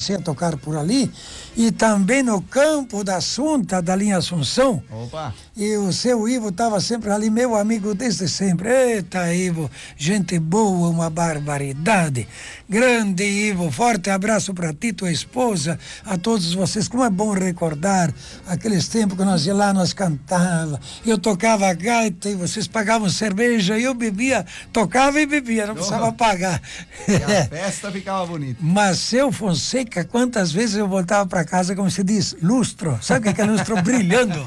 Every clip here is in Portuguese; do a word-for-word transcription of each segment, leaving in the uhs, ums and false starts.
comecei a tocar por ali, e também no campo da Assunta, da linha Assunção. Opa! E o seu Ivo estava sempre ali, meu amigo desde sempre. Eita, Ivo, gente boa, uma barbaridade. Grande Ivo, forte abraço para ti, tua esposa, a todos vocês. Como é bom recordar aqueles tempos que nós ia lá, nós cantava, eu tocava gaita e vocês pagavam cerveja, e eu bebia, tocava e bebia, não precisava pagar. E a festa ficava bonita. Mas seu Fonseca, quantas vezes eu voltava para casa, como se diz, lustro. Sabe o que é lustro? Brilhando.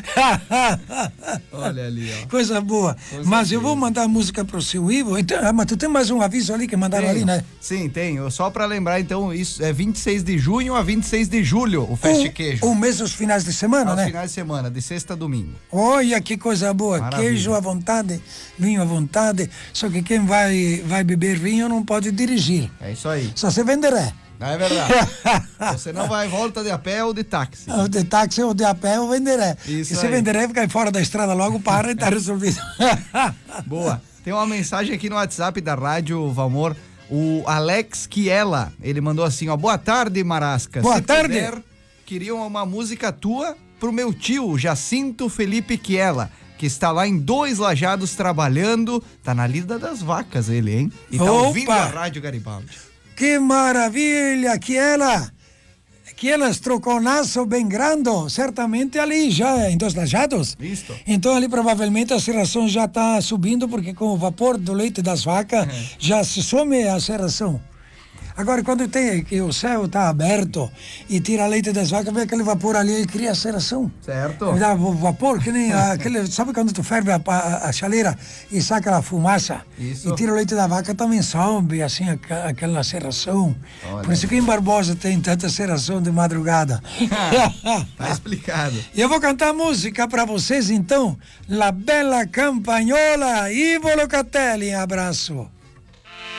Olha ali, ó. Coisa boa. Coisa mas eu boa. vou mandar música pro seu Ivo. Então, ah, mas tu tem mais um aviso ali que mandaram Tenho. ali, né? Sim, tenho. Só pra lembrar, então, isso é vinte e seis de junho a vinte e seis de julho, o Feste Queijo. Um mês os finais de semana, Aos né? finais de semana, de sexta a domingo. Olha que coisa boa. Maravilha. Queijo à vontade, vinho à vontade. Só que quem vai, vai beber vinho não pode dirigir. É isso aí. Só se venderé. Não é verdade. Você não vai volta de a pé ou de táxi. Ou de táxi ou de a pé ou venderé. Isso e se aí. venderé, fica fora da estrada logo, para e tá resolvido. Boa. Tem uma mensagem aqui no WhatsApp da Rádio Valmor. O Alex Kiela, ele mandou assim, ó: boa tarde, Marasca. Boa Se tarde. puder, queriam uma música tua pro meu tio, Jacinto Felipe Kiela, que está lá em Dois Lajados trabalhando, tá na lida das vacas ele, hein? E tá Opa! ouvindo a Rádio Garibaldi. Que maravilha, que ela, que elas troconaço bem grande, certamente ali já em Dois Lajados. Isto. Então ali provavelmente a serração já está subindo, porque com o vapor do leite das vacas já se some a serração. Agora, quando tem que o céu está aberto e tira leite das vacas, vem aquele vapor ali e cria a seração. Certo. Dá o vapor, que nem aquele. Sabe quando tu ferve a, a, a chaleira e sai aquela fumaça? Isso. E tira o leite da vaca, também sobe assim a, aquela seração. Olha. Por isso que em Barbosa tem tanta seração de madrugada. Tá explicado. E eu vou cantar música para vocês então. La Bella Campagnola, Ivo Locatelli, abraço.